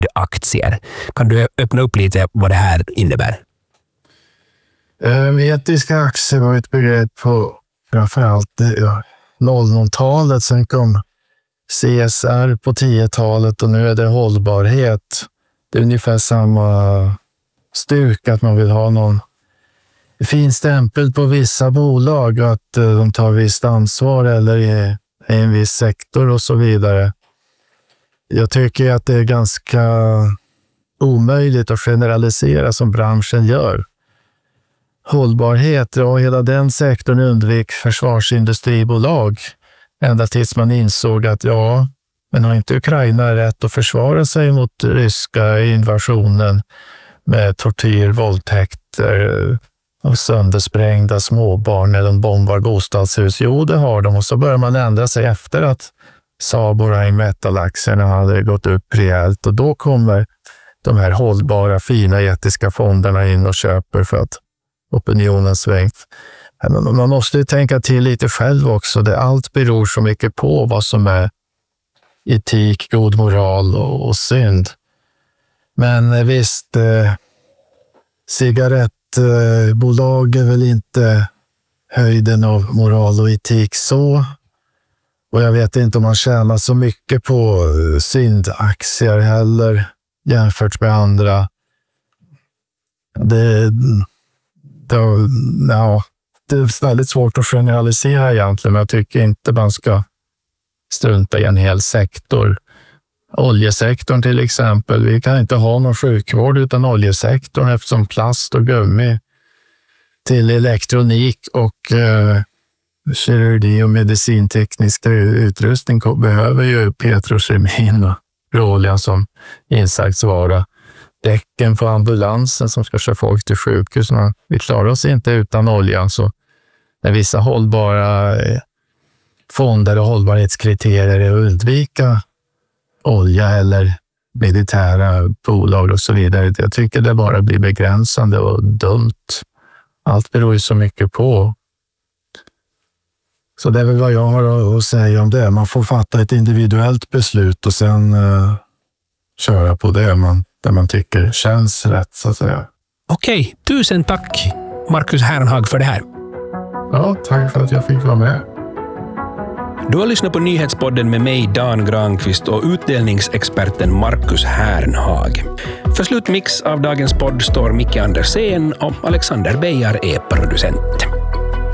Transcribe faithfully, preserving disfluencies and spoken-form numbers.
aktier. Kan du öppna upp lite vad det här innebär? Etiska aktier var ett begrepp på framförallt ja, noll noll-talet. Sen kom C S R på tio-talet och nu är det hållbarhet. Det är ungefär samma styrka att man vill ha någon fin stämpel på vissa bolag och att de tar visst ansvar eller i en viss sektor och så vidare. Jag tycker att det är ganska omöjligt att generalisera som branschen gör. Hållbarhet, och hela den sektorn undvek försvarsindustribolag ända tills man insåg att ja, men har inte Ukraina rätt att försvara sig mot ryska invasionen med tortyr, våldtäkter och söndersprängda småbarn när de bombar bostadshus? Jo, det har de. Och så börjar man ändra sig efter att Saab och Rheinmetall-aktierna hade gått upp rejält, och då kommer de här hållbara, fina, etiska fonderna in och köper för att opinionen svängt. Men man måste ju tänka till lite själv också. Det allt beror så mycket på vad som är etik, god moral och, och synd. Men visst, eh, cigarettbolag är väl inte höjden av moral och etik så. Och jag vet inte om man tjänar så mycket på syndaktier heller jämfört med andra. Det, det, ja, det är väldigt svårt att generalisera egentligen, men jag tycker inte man ska strunta i en hel sektor. Oljesektorn till exempel. Vi kan inte ha någon sjukvård utan oljesektorn, eftersom plast och gummi till elektronik och eh, kirurgi och medicinteknisk utrustning behöver ju petrokemin och råolja som insatsvara. Däcken på ambulansen som ska köra folk till sjukhusen. Vi klarar oss inte utan olja. Så när vissa hållbara fonder och hållbarhetskriterier är att undvika olja eller militära bolag och så vidare. Jag tycker det bara blir begränsande och dumt. Allt beror ju så mycket på. Så det är väl vad jag har att säga om det. Man får fatta ett individuellt beslut och sen uh, köra på det man, det man tycker känns rätt, så att säga. Okej, tusen tack Marcus Hernhag för det här. Ja, tack för att jag fick vara med. Du har lyssnat på Nyhetspodden med mig, Dan Granqvist, och utdelningsexperten Marcus Hernhag. För slutmix av dagens podd står Micke Andersén och Alexander Beijar är producent.